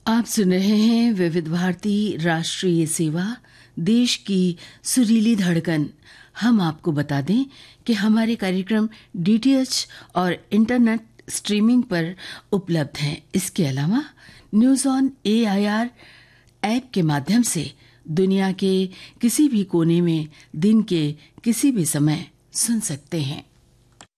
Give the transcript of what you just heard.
आप सुन रहे हैं विविध भारती राष्ट्रीय सेवा, देश की सुरीली धड़कन। हम आपको बता दें कि हमारे कार्यक्रम डीटीएच और इंटरनेट स्ट्रीमिंग पर उपलब्ध हैं। इसके अलावा न्यूज़ ऑन AIR ऐप के माध्यम से दुनिया के किसी भी कोने में दिन के किसी भी समय सुन सकते हैं।